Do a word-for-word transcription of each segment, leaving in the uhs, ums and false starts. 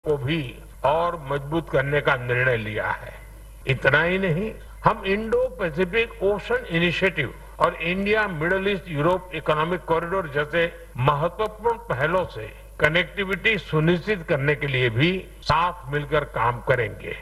को भी और मजबूत करने का निर्णय लिया है। इतना ही नहीं, हम इंडो पैसिफिक ओशन इनिशिएटिव और India middle east Europe economic corridor जैसे महत्वपूर्ण पहलों से कनेक्टिविटी सुनिश्चित करने के लिए भी साथ मिलकर काम करेंगे।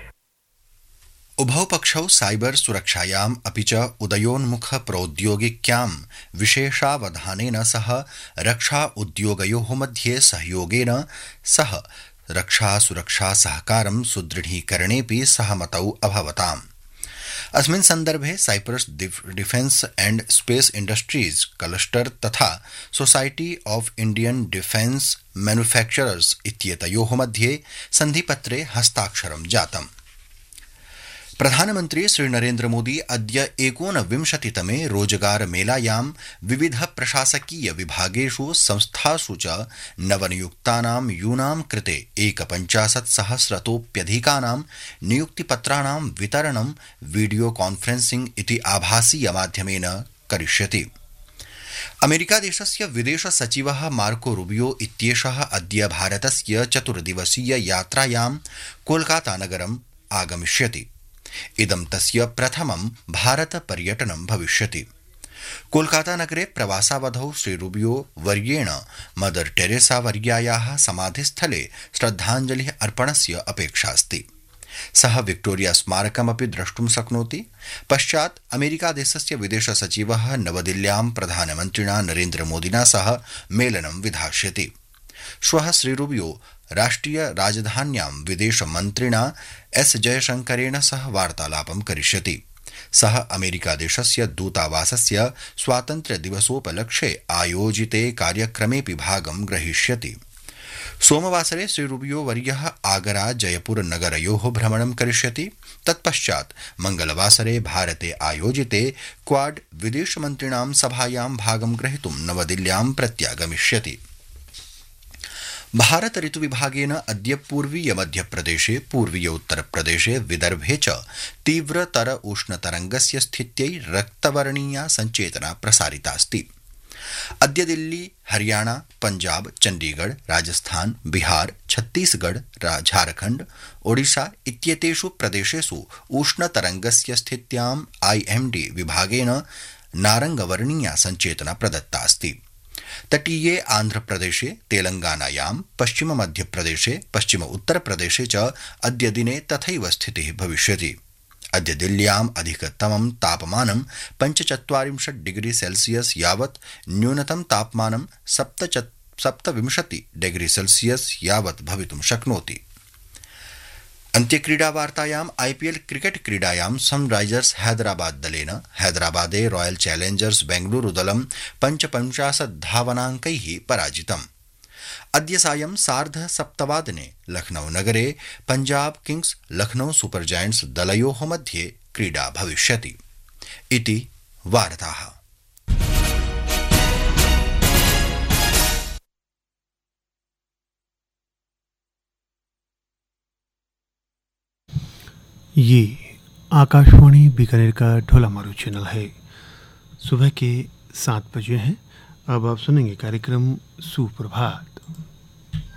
उभौ पक्षौ साइबर सुरक्षायाम् अपि च उदयोन्मुख प्रौद्योगिक्यां विशेषावधानेन सह रक्षा उद्योगयोः मध्ये सहयोगेन सह रक्षा सुरक्षा सहकारं सुदृढीकरणेऽपि सहमतौ अभवताम्। अस्मिन् सन्दर्भे Cyprus defence and space industries cluster तथा society of Indian defence manufacturers इत्येतयोः मध्ये सन्धिपत्रे हस्ताक्षरं जातम्। प्रधानमन्त्री श्री नरेन्द्र मोदी अद्य एकोनविंशतितमे रोजगार मेलायां विविध प्रशासकीय विभागेषु संस्थासु च नवनियुक्तानां यूनां कृते एकपञ्चाशत् सहस्रतोऽप्यधिकानां नियुक्तिपत्राणां वितरणं वीडियो कॉन्फ्रेंसिंग इति आभासीय माध्यमेन करिष्यति। अमेरिकादेशस्य विदेश सचिवः मार्को रूबियो इत्येषः अद्य भारतस्य चतुर्दिवसीय यात्रायां कोलकाता नगरम् आगमिष्यति। इदं तस्य प्रथमं भारत पर्यटनं भविष्यति। कोलकाता नगरे प्रवासावधौ श्री रूबियो वर्येण मदर टेरेसा वर्यायाः समाधिस्थले श्रद्धाञ्जलिः अर्पणस्य अपेक्षा अस्ति। सः विक्टोरिया स्मारकमपि द्रष्टुं शक्नोति। पश्चात् अमेरिकादेशस्य विदेश सचिवः नवदिल्ल्यां प्रधानमन्त्रिणा नरेन्द्र मोदिना सह मेलनं विधास्यति। श्वः श्री रूबियो राष्ट्रिय राजधान्यां विदेश मन्त्रिणा एस जयशंकरेण सह वार्तालापं करिष्यति। सः अमेरिकादेशस्य दूतावासस्य स्वातन्त्र्य दिवसोपलक्ष्ये आयोजिते कार्यक्रमेऽपि भागं ग्रहीष्यति। सोमवासरे श्री रूबियो वर्यः आगरा जयपुर नगरयोः भ्रमणं करिष्यति। तत्पश्चात् मंगलवासरे भारते आयोजिते क्वाड विदेशमन्त्रिणां सभायां भागं ग्रहीतुं नवदिल्ल्यां प्रत्यागमिष्यति। भारत ऋतु विभागेन अद्य पूर्वीय मध्यप्रदेशे पूर्वीय उत्तरप्रदेशे विदर्भे च तीव्रतर उष्णतरंगस्य स्थित्यै रक्तवर्णीया संचेतना प्रसारितास्ति। अद्य दिल्ली, हरियाणा, पंजाब, चंडीगढ़, राजस्थान, बिहार, छत्तीसगढ़, झारखंड, ओडिशा इत्येतेषु प्रदेशेषु उष्णतरंगस्य स्थित्याम् आईएमडी विभागेन नारंगवर्णीया संचेतना प्रदत्ता अस्ति। तटीये आंध्रप्रदेशे, तेलंगानायां, पश्चिम मध्यप्रदेशे, पश्चिम उत्तरप्रदेशे च अद्य दिने तथैव स्थितिः भविष्यति। अद्य दिल्ल्याम् अधिकतमं तापमानं पञ्चचत्वारिंशत् डिग्री सेल्सियस यावत्, न्यूनतम तापमानं सप्तविंशति डिग्री सेल्सियस यावत् भवितुं शक्नोति। अन्त्यक्रीडावार्तायाम् आईपीएल क्रिकेट क्रीडायां सनराइजर्स हैदराबाद दलेन हैदराबादे रॉयल चैलेंजर्स बेंगलुरु दलं पञ्चपञ्चाशत् धावनाङ्कैः पराजितम्। अद्य सायं सार्ध सप्तवादने लखनऊ नगरे Punjab Kings Lucknow super giants दलयोः मध्ये क्रीडा भविष्यति। इति वार्ताः। ये आकाशवाणी बीकानेर का ढोला मारू चैनल है। सुबह के सात बजे हैं। अब आप सुनेंगे कार्यक्रम सुप्रभात।